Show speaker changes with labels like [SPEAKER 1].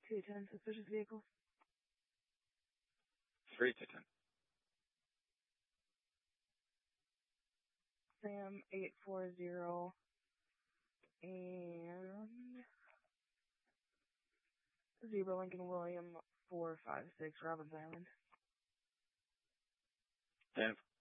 [SPEAKER 1] 210 suspicious vehicles.
[SPEAKER 2] 310.
[SPEAKER 1] Sam 840 and Zebra Lincoln William 456 Robbins Island.
[SPEAKER 2] 10.